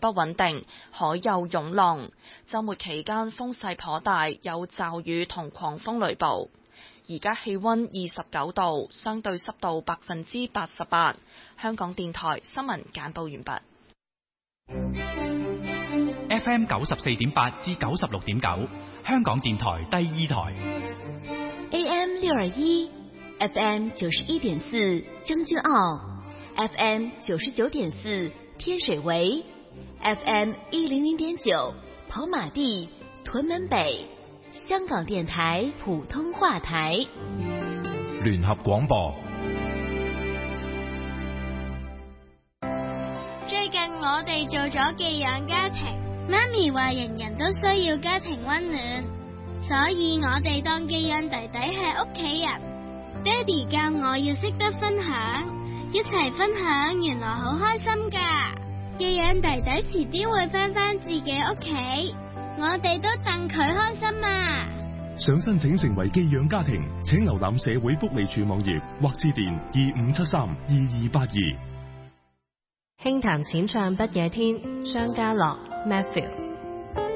不穩定，海有湧浪。週末期間風勢頗大，有驟雨同狂風雷暴。而家氣溫29度，相對濕度88%。香港電台新聞簡報完畢。 FM 94.8至96.9，香港電台第二台。 AM 621 FM 91.4將軍澳 FM 99.4天水圍 FM 100.9跑馬地屯門北，香港電台普通話台。 聯合廣播。 最近我哋做咗寄養家庭，媽咪話人人都需要家庭溫暖，所以我哋當寄養弟弟係屋企人。爹哋教我要識得分享，一齊分享原來好開心噶。寄養弟弟遲啲會返自己屋企，我哋都戥佢開心啊！ 想申請成為寄養家庭，請瀏覽社會福利署網頁或致電25732282。 輕談淺唱不夜天，張家樂 Matthew。